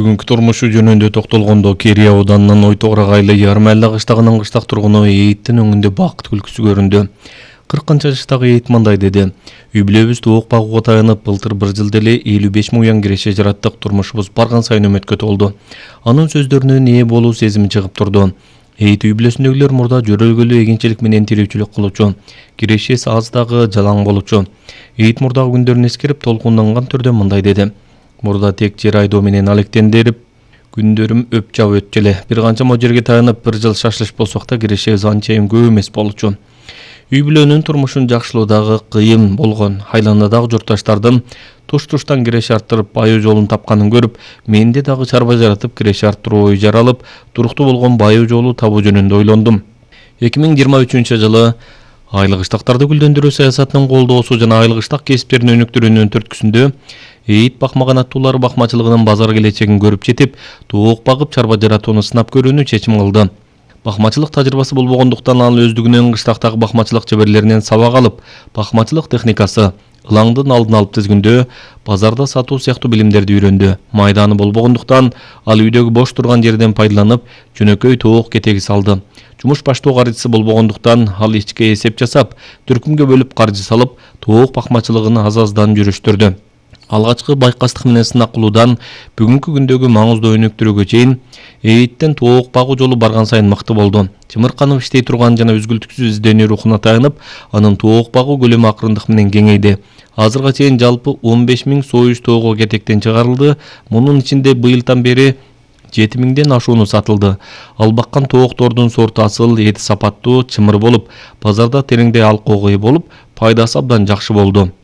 Бүгүнкү турмушу жөнүндө токтолгондо Керей ауданынын Ой Тоограк айылы Ярмайла кыштагынын кыштак тургуну Эйиттин өңүндө бакыт күлкүсү көрүндү. 40 жаштагы Эйит мындай деди. Үй бүлөбүз тоок багууга таянып, былтыр бір жылда эле 55 муян киреше жараттык, турмушубуз барган сайын өмөткө толду. Анын сөздөрүнөн ээ болуу сезими чыгып турду. Эйит үй бүлөсүндөгүлөр мурда жөрөлгөлүү эгинчилик менен тирүүчүлүк кылуучу, кирешеси аз дагы жалаң болчу. Эйит мурдагы күндөрүн эскерип толкунданган түрдө мындай деди. Мурда тек жер айдоо менен алектендирип, күндөрүм өпчап өтчү эле. Бир канча жерге таянып, бір жыл шашылыш болсок да кирешебиз анчайым көп эмес болчу. Үй бүлөнүн турмушун жакшылоо дагы кыйын болгон. Айланадагы журтташтардын туш-туштан киреше арттырып байоо жолун тапканын көрүп, менде дагы чарба жаратып киреше арттыруу ою жаралып, туруктуу болгон байоо жолу табуу жөнүндө ойлондум. 2023 жылы айыл кыштактарды гүлдөндүрүү саясатынын колдоосу жана айыл кыштак кесиптерин өнүктүрүүнүн түрткүсүндө Эйит бакмаган аттуулар бакмачылыгынын базар келечегин көрүп жетип, тоок багып чарба жаратууну сынап көрүүнү чечим кылды. Бакмачылык тажрыйбасы болбогондуктан ал өздүгүнүн кыштактагы бакмачылык чеберлеринен сабак алып, бакмачылык техникасы, ылаңдын алдын алып тизгүндөө, базарда сатуу сыяктуу билимдерди үйрөндү. Майданы болбогондуктан ал үйдөгү бош турган жерден пайдаланып, жөнөкөй тоок кетеги салды. Жумуш баштоо каржысы болбогондуктан ал ичке эсеп жасап, түркүмгө бөлүп каржы салып, тоок бакмачылыгын аз-аздан жүрүштүрдү. Алгачкы байкастык менен сынак кылуудан бүгүнкү күндөгү маңыздуу өнүктүрүүгө чейин Эйиттен тоок багуу жолу барган сайын мыкты болду. Чымырканып иштей турган жана үзгүлтүксүз изденүү рухуна таянып, анын тоок багуу көлөмү акырындык менен кеңейди. Азырга чейин жалпы 15 000 союз тоого кетектен чыгарылды. Мунун ичинде быйылдан бери 7 000ден ашууну сатылды. Ал баккан тооктордун сорту асыл, эти сапаттуу, чымыр болуп, базарда тереңдей алкоого ээ болуп, пайдасы абдан жакшы болду.